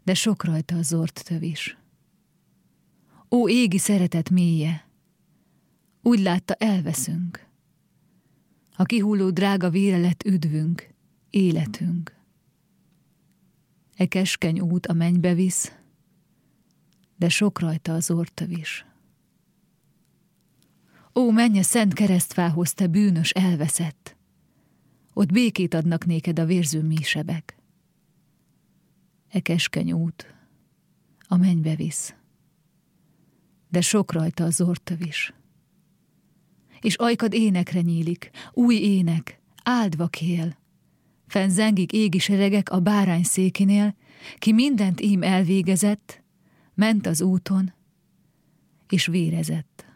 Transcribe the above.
de sok rajta a zord tövis. Ó, égi szeretet mélye, úgy látta, elveszünk. A kihulló drága vére lett üdvünk, életünk. E keskeny út a mennybe visz, de sok rajta az orrtövis. Ó, menj a szent keresztfához, te bűnös elveszett, ott békét adnak néked a vérző mísebek. E keskeny út a mennybe visz, de sok rajta az orrtövis. És ajkad énekre nyílik, új ének, áldva kél. Fenn zengik égi seregek a bárány székinél, ki mindent ím elvégezett, ment az úton, és vérezett.